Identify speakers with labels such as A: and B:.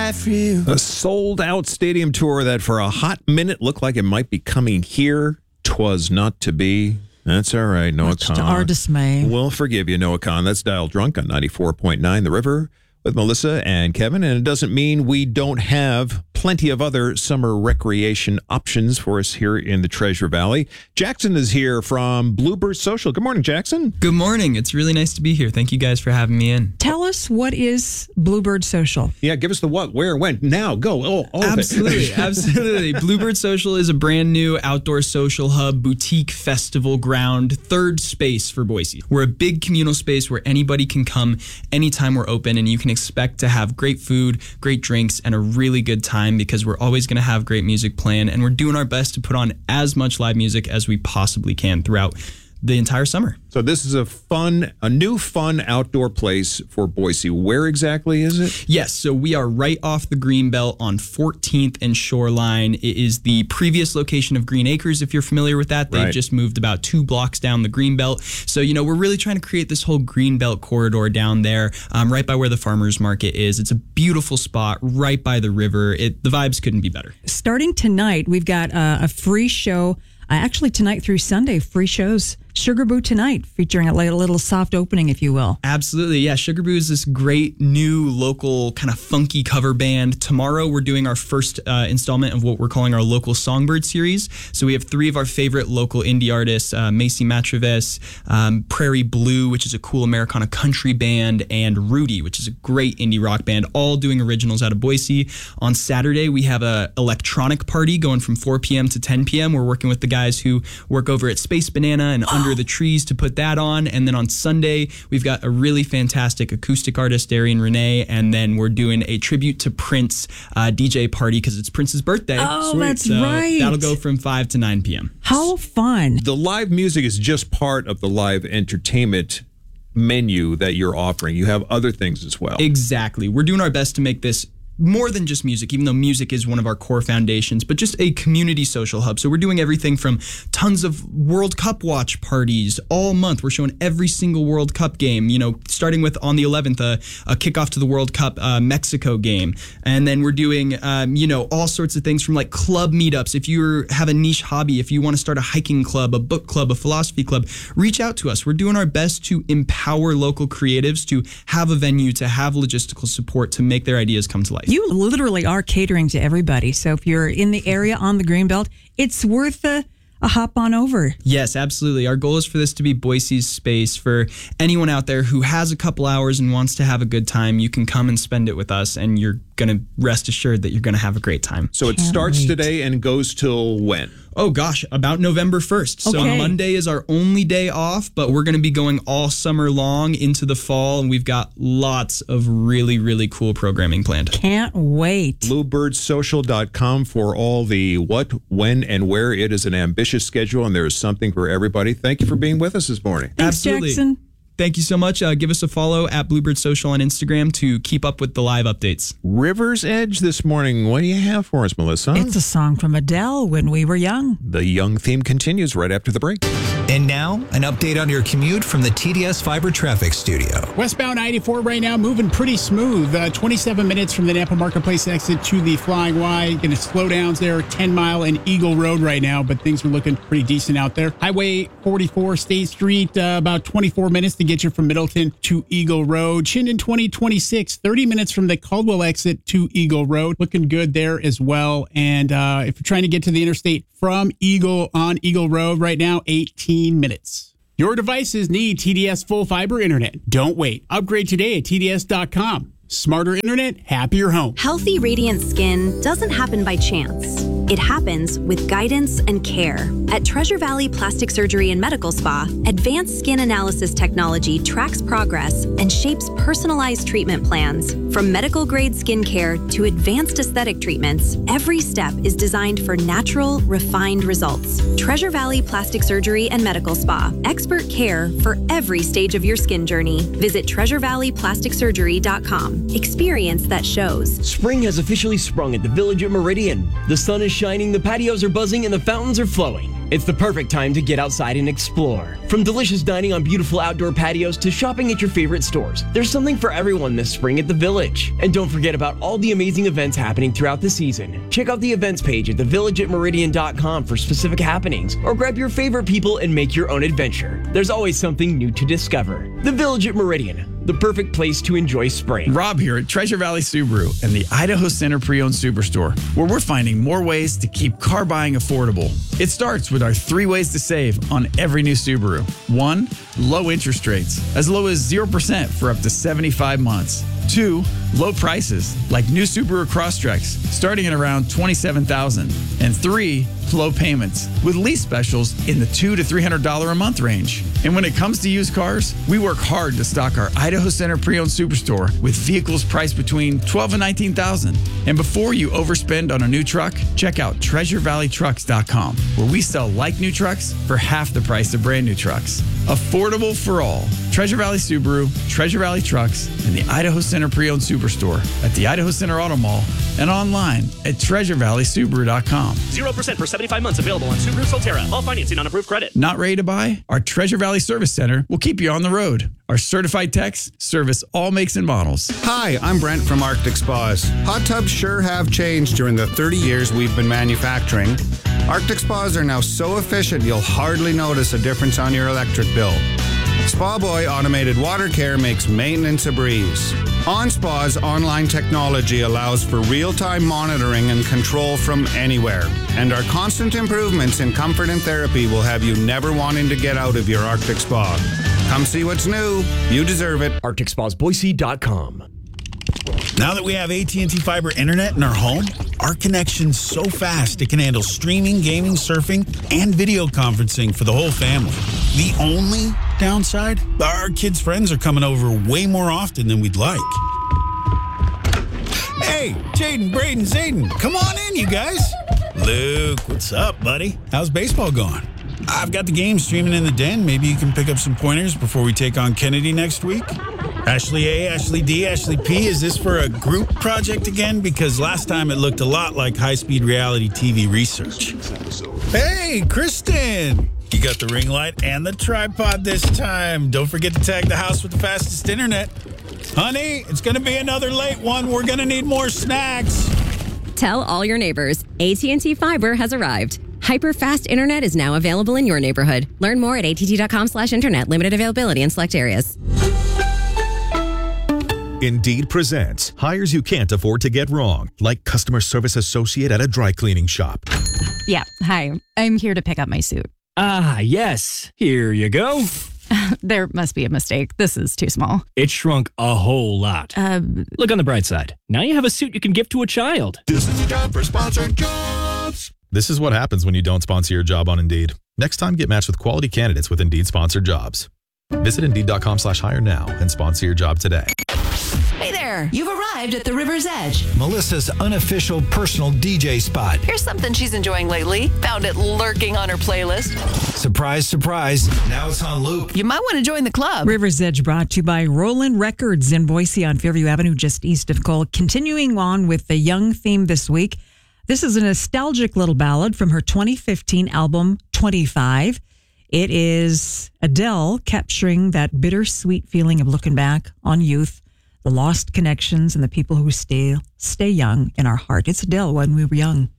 A: life for you.
B: A sold-out stadium tour that for a hot minute looked like it might be coming here. 'Twas not to be. That's all right, Noah
C: Much
B: Khan.
C: to our dismay.
B: We'll forgive you, Noah Khan. That's Dial Drunk on 94.9 The River with Melissa and Kevin. And it doesn't mean we don't have plenty of other summer recreation options for us here in the Treasure Valley. Jackson is here from Bluebird Social. Good morning, Jackson.
D: Good morning. It's really nice to be here. Thank you guys for having me in.
C: Tell us, what is Bluebird Social?
B: Yeah, give us the what, where, when. Now, go. All
D: Absolutely,
B: of it.
D: absolutely. Bluebird Social is a brand new outdoor social hub, boutique festival ground, third space for Boise. We're a big communal space where anybody can come anytime we're open, and you can expect to have great food, great drinks, and a really good time because we're always going to have great music playing, and we're doing our best to put on as much live music as we possibly can throughout the entire summer.
B: So this is a new fun outdoor place for Boise. Where exactly is it?
D: Yes, so we are right off the Greenbelt on 14th and Shoreline. It is the previous location of Green Acres, if you're familiar with that. They've
B: Right.
D: just moved about 2 blocks down the Greenbelt. So, we're really trying to create this whole Greenbelt corridor down there, right by where the farmers market is. It's a beautiful spot right by the river. The vibes couldn't be better.
C: Starting tonight, we've got a free show. Actually, tonight through Sunday, free shows. Sugar Boo tonight, featuring a little soft opening, if you will.
D: Absolutely, yeah. Sugar Boo is this great new local kind of funky cover band. Tomorrow we're doing our first installment of what we're calling our local Songbird series. So we have 3 of our favorite local indie artists, Macy Matreves, Prairie Blue, which is a cool Americana country band, and Rudy, which is a great indie rock band, all doing originals out of Boise. On Saturday, we have a electronic party going from 4 p.m. to 10 p.m. We're working with the guys who work over at Space Banana and Under the Trees to put that on. And then on Sunday, we've got a really fantastic acoustic artist, Darian Renee, and then we're doing a tribute to Prince DJ party because it's Prince's birthday.
C: Oh,
D: Sweet.
C: that's
D: So
C: right.
D: That'll go from 5 to 9 p.m.
C: How fun.
B: The live music is just part of the live entertainment menu that you're offering. You have other things as well.
D: Exactly. We're doing our best to make this more than just music, even though music is one of our core foundations, but just a community social hub. So we're doing everything from tons of World Cup watch parties all month. We're showing every single World Cup game, starting with on the 11th, a kickoff to the World Cup Mexico game. And then we're doing, all sorts of things from like club meetups. If you have a niche hobby, if you want to start a hiking club, a book club, a philosophy club, reach out to us. We're doing our best to empower local creatives to have a venue, to have logistical support, to make their ideas come to life.
C: You literally are catering to everybody. So if you're in the area on the Greenbelt, it's worth a hop on over.
D: Yes, absolutely. Our goal is for this to be Boise's space for anyone out there who has a couple hours and wants to have a good time. You can come and spend it with us, and you're going to rest assured that you're going to have a great time.
B: So it starts today and goes till when?
D: Oh gosh, about November 1st. So
C: Okay.
D: Monday is our only day off, but we're going to be going all summer long into the fall, and we've got lots of really, really cool programming planned.
C: Can't wait.
B: BluebirdSocial.com for all the what, when, and where. It is an ambitious schedule, and there is something for everybody. Thank you for being with us this morning.
C: Thanks,
D: Absolutely.
C: Jackson.
D: Thank you so much. Give us a follow at Bluebird Social on Instagram to keep up with the live updates.
B: River's Edge this morning. What do you have for us, Melissa?
C: It's a song from Adele, When We Were Young.
B: The Young theme continues right after the break.
A: And now, an update on your commute from the TDS Fiber Traffic Studio.
E: Westbound 94 right now, moving pretty smooth. 27 minutes from the Napa Marketplace exit to the Flying Y. Going to slow downs there, 10 Mile and Eagle Road right now, but things are looking pretty decent out there. Highway 44, State Street, about 24 minutes to get you from Middleton to Eagle Road. Chinden 2026, 30 minutes from the Caldwell exit to Eagle Road. Looking good there as well. And if you're trying to get to the interstate from Eagle on Eagle Road right now, 18 minutes. Your devices need TDS full fiber internet. Don't wait. Upgrade today at TDS.com. Smarter internet, happier home.
F: Healthy, radiant skin doesn't happen by chance. It happens with guidance and care. At Treasure Valley Plastic Surgery and Medical Spa, advanced skin analysis technology tracks progress and shapes personalized treatment plans. From medical-grade skincare to advanced aesthetic treatments, every step is designed for natural, refined results. Treasure Valley Plastic Surgery and Medical Spa. Expert care for every stage of your skin journey. Visit TreasureValleyPlasticSurgery.com. Experience that shows.
G: Spring has officially sprung at the Village at Meridian. The sun is shining, the patios are buzzing, and the fountains are flowing. It's the perfect time to get outside and explore. From delicious dining on beautiful outdoor patios to shopping at your favorite stores, there's something for everyone this spring at The Village. And don't forget about all the amazing events happening throughout the season. Check out the events page at thevillageatmeridian.com for specific happenings, or grab your favorite people and make your own adventure. There's always something new to discover. The Village at Meridian, the perfect place to enjoy spring.
H: Rob here at Treasure Valley Subaru and the Idaho Center Pre-Owned Superstore, where we're finding more ways to keep car buying affordable. It starts with our 3 ways to save on every new Subaru. 1, low interest rates, as low as 0% for up to 75 months. 2, low prices, like new Subaru Crosstreks, starting at around $27,000. And 3, low payments, with lease specials in the $200 to $300 a month range. And when it comes to used cars, we work hard to stock our Idaho Center Pre-Owned Superstore with vehicles priced between $12,000 and $19,000. And before you overspend on a new truck, check out TreasureValleyTrucks.com, where we sell like new trucks for half the price of brand new trucks. Affordable for all. Treasure Valley Subaru, Treasure Valley Trucks, and the Idaho Center Pre-Owned Superstore at the Idaho Center Auto Mall and online at TreasureValleySubaru.com.
I: 0% for 75 months available on Subaru Solterra. All financing on approved credit.
H: Not ready to buy? Our Treasure Valley Service Center will keep you on the road. Our certified techs service all makes and models.
J: Hi, I'm Brent from Arctic Spas. Hot tubs sure have changed during the 30 years we've been manufacturing. Arctic Spas are now so efficient you'll hardly notice a difference on your electric bill. Spa Boy Automated Water Care makes maintenance a breeze. OnSpa's online technology allows for real-time monitoring and control from anywhere. And our constant improvements in comfort and therapy will have you never wanting to get out of your Arctic Spa. Come see what's new. You deserve it.
G: ArcticSpasBoise.com.
K: Now that we have AT&T Fiber Internet in our home, our connection's so fast it can handle streaming, gaming, surfing, and video conferencing for the whole family. The only downside? Our kids' friends are coming over way more often than we'd like. Hey, Jaden, Braden, Zayden, come on in, you guys. Luke, what's up, buddy? How's baseball going? I've got the game streaming in the den. Maybe you can pick up some pointers before we take on Kennedy next week. Ashley A, Ashley D, Ashley P, is this for a group project again? Because last time it looked a lot like high-speed reality TV research. Hey, Kristen! You got the ring light and the tripod this time. Don't forget to tag the house with the fastest internet. Honey, it's going to be another late one. We're going to need more snacks.
L: Tell all your neighbors, AT&T Fiber has arrived. Hyper-fast internet is now available in your neighborhood. Learn more at att.com/internet. Limited availability in select areas.
M: Indeed presents hires you can't afford to get wrong, like customer service associate at a dry cleaning shop.
N: Yeah, hi. I'm here to pick up my suit.
O: Ah, yes. Here you go.
N: There must be a mistake. This is too small.
O: It shrunk a whole lot. Look on the bright side. Now you have a suit you can give to a child.
M: This is a job for Sponsored Jobs. This is what happens when you don't sponsor your job on Indeed. Next time, get matched with quality candidates with Indeed Sponsored Jobs. Visit Indeed.com/hire now and sponsor your job today.
P: Hey there, you've arrived at the River's Edge.
A: Melissa's unofficial personal DJ spot.
P: Here's something she's enjoying lately. Found it lurking on her playlist.
A: Surprise, surprise. Now it's on loop.
P: You might want to join the club.
C: River's Edge brought to you by Roland Records in Boise on Fairview Avenue, just east of Cole. Continuing on with the Young theme this week. This is a nostalgic little ballad from her 2015 album, 25. It is Adele capturing that bittersweet feeling of looking back on youth, the lost connections, and the people who stay young in our heart. It's Adele when we were young.